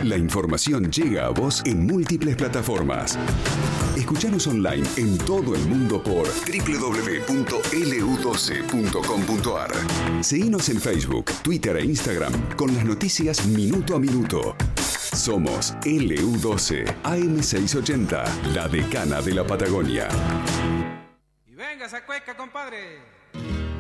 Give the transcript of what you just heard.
La información llega a vos en múltiples plataformas. Escuchanos online en todo el mundo por www.lu12.com.ar. Seguinos en Facebook, Twitter e Instagram con las noticias minuto a minuto. Somos LU12 AM680, la decana de la Patagonia. Y venga esa cueca, compadre.